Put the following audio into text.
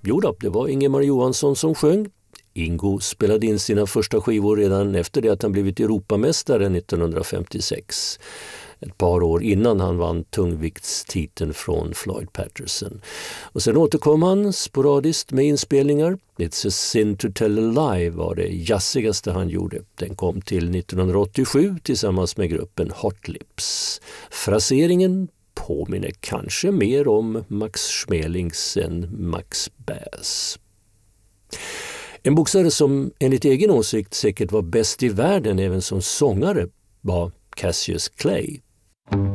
Jo då, det var Ingemar Johansson som sjöng. Ingo spelade in sina första skivor redan efter det att han blivit Europamästare 1956. Ett par år innan han vann tungviktstiteln från Floyd Patterson. Och sen återkom han sporadiskt med inspelningar. It's a sin to tell a lie var det jazzigaste han gjorde. Den kom till 1987 tillsammans med gruppen Hot Lips. Fraseringen påminner kanske mer om Max Schmelings än Max Bass. En boxare som enligt egen åsikt säkert var bäst i världen även som sångare var Cassius Clay.